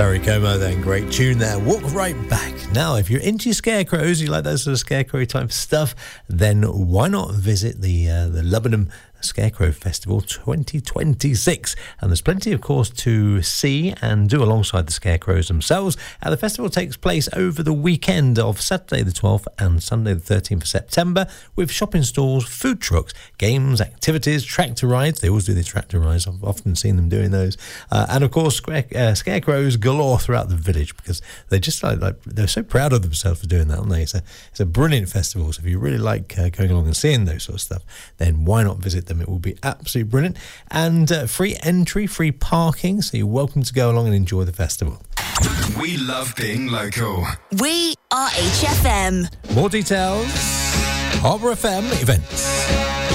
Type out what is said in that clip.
Perry Como then, great tune there. Walk Right Back. Now, if you're into scarecrows, you like that sort of scarecrow type stuff, then why not visit the Lubbenham Scarecrow Festival 2026, and there's plenty of course to see and do alongside the scarecrows themselves. And the festival takes place over the weekend of Saturday the 12th and Sunday the 13th of September, with shopping stalls, food trucks, games, activities, tractor rides. They always do these tractor rides. I've often seen them doing those, and of course scarecrows galore throughout the village, because they're just like they're so proud of themselves for doing that, aren't they? It's a brilliant festival. So if you really like going along and seeing those sort of stuff, then why not visit them? It will be absolutely brilliant, and free entry, free parking, so you're welcome to go along and enjoy the festival. We love being local. We are HFM. More details, Harbour FM events.